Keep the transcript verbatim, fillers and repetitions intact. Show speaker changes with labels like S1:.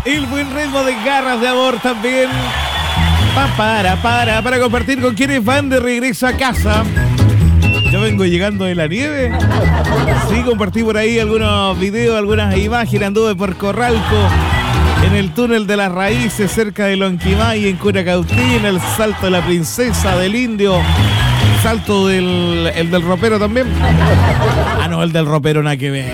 S1: El buen ritmo de Garras de Amor también. Pa, para, para, para compartir con quienes van de regreso a casa. Yo vengo llegando de la nieve. Sí, compartí por ahí algunos videos, algunas imágenes. Anduve por Corralco, en el túnel de las Raíces, cerca de Lonquimay, en Curacautín, en el Salto de la Princesa, del Indio, el salto del, el del Ropero también. Ah, no, el del Ropero nada que ver.